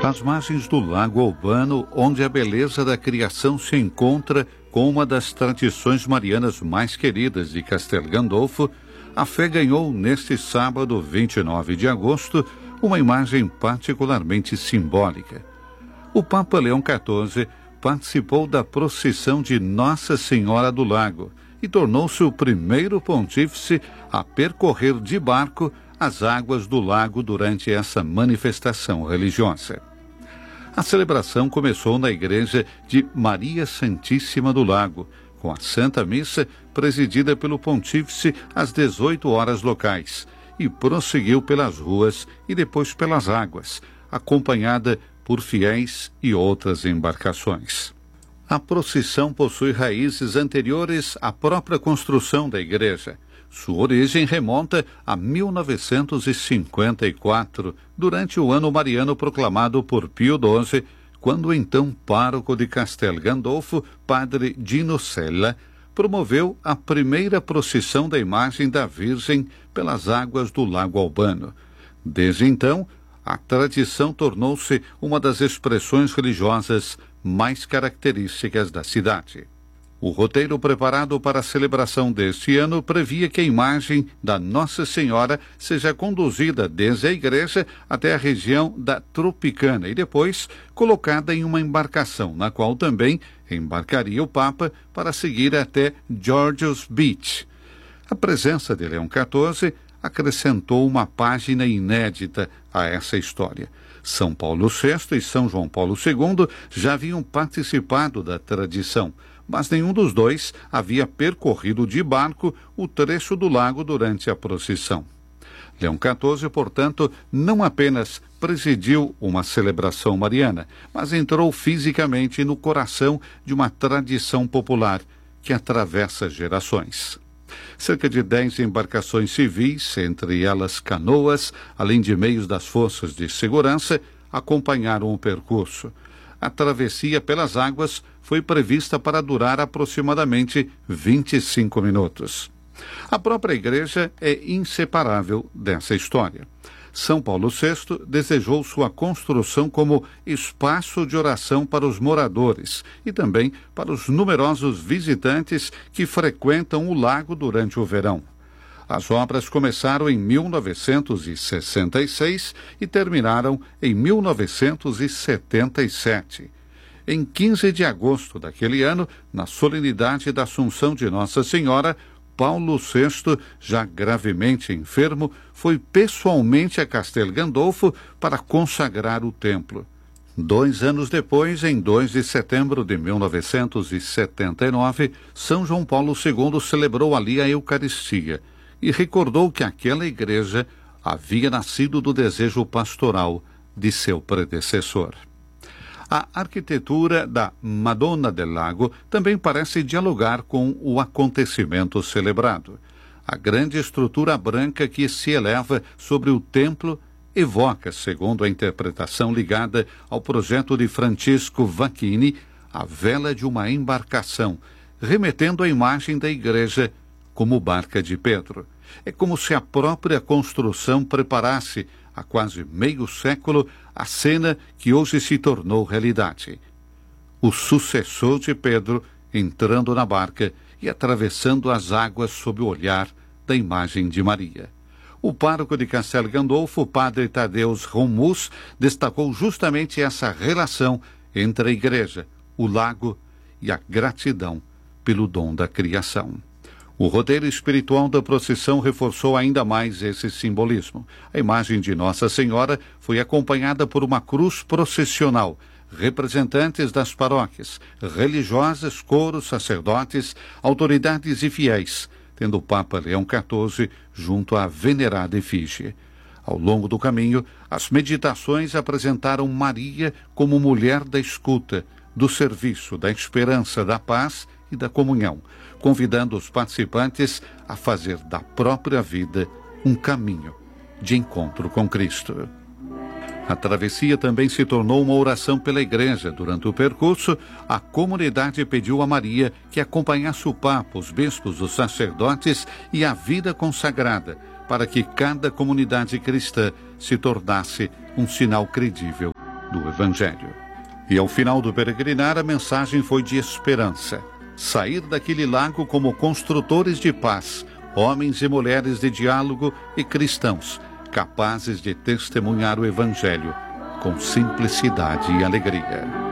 Às margens do Lago Albano, onde a beleza da criação se encontra com uma das tradições marianas mais queridas de Castel Gandolfo, a fé ganhou neste sábado, 29 de agosto, uma imagem particularmente simbólica. O Papa Leão XIV participou da procissão de Nossa Senhora do Lago e tornou-se o primeiro pontífice a percorrer de barco as águas do lago durante essa manifestação religiosa. A celebração começou na igreja de Maria Santíssima do Lago, com a Santa Missa presidida pelo pontífice às 18 horas locais, e prosseguiu pelas ruas e depois pelas águas, acompanhada por fiéis e outras embarcações. A procissão possui raízes anteriores à própria construção da igreja. Sua origem remonta a 1954, durante o ano mariano proclamado por Pio XII, quando o então pároco de Castel Gandolfo, padre Dino Sella, promoveu a primeira procissão da imagem da Virgem pelas águas do Lago Albano. Desde então, a tradição tornou-se uma das expressões religiosas mais características da cidade. O roteiro preparado para a celebração deste ano previa que a imagem da Nossa Senhora seja conduzida desde a igreja até a região da Tropicana e depois colocada em uma embarcação, na qual também embarcaria o Papa para seguir até Georgios Beach. A presença de Leão XIV acrescentou uma página inédita a essa história. São Paulo VI e São João Paulo II já haviam participado da tradição, mas nenhum dos dois havia percorrido de barco o trecho do lago durante a procissão. Leão XIV, portanto, não apenas presidiu uma celebração mariana, mas entrou fisicamente no coração de uma tradição popular que atravessa gerações. Cerca de 10 embarcações civis, entre elas canoas, além de meios das forças de segurança, acompanharam o percurso. A travessia pelas águas foi prevista para durar aproximadamente 25 minutos. A própria igreja é inseparável dessa história. São Paulo VI desejou sua construção como espaço de oração para os moradores e também para os numerosos visitantes que frequentam o lago durante o verão. As obras começaram em 1966 e terminaram em 1977. Em 15 de agosto daquele ano, na solenidade da Assunção de Nossa Senhora, Paulo VI, já gravemente enfermo, foi pessoalmente a Castel Gandolfo para consagrar o templo. 2 anos depois, em 2 de setembro de 1979, São João Paulo II celebrou ali a Eucaristia e recordou que aquela igreja havia nascido do desejo pastoral de seu predecessor. A arquitetura da Madonna del Lago também parece dialogar com o acontecimento celebrado. A grande estrutura branca que se eleva sobre o templo evoca, segundo a interpretação ligada ao projeto de Francisco Vacchini, a vela de uma embarcação, remetendo à imagem da igreja como barca de Pedro. É como se a própria construção preparasse, há quase meio século, a cena que hoje se tornou realidade. O sucessor de Pedro entrando na barca e atravessando as águas sob o olhar da imagem de Maria. O pároco de Castel Gandolfo, padre Tadeusz Romus, destacou justamente essa relação entre a igreja, o lago e a gratidão pelo dom da criação. O roteiro espiritual da procissão reforçou ainda mais esse simbolismo. A imagem de Nossa Senhora foi acompanhada por uma cruz processional, representantes das paróquias, religiosas, coros, sacerdotes, autoridades e fiéis, tendo o Papa Leão XIV junto à venerada efígie. Ao longo do caminho, as meditações apresentaram Maria como mulher da escuta, do serviço, da esperança, da paz e da comunhão, convidando os participantes a fazer da própria vida um caminho de encontro com Cristo. A travessia também se tornou uma oração pela igreja. Durante o percurso, a comunidade pediu a Maria que acompanhasse o Papa, os bispos, os sacerdotes e a vida consagrada, para que cada comunidade cristã se tornasse um sinal credível do Evangelho. E ao final do peregrinar, a mensagem foi de esperança. Sair daquele lago como construtores de paz, homens e mulheres de diálogo e cristãos, capazes de testemunhar o Evangelho com simplicidade e alegria.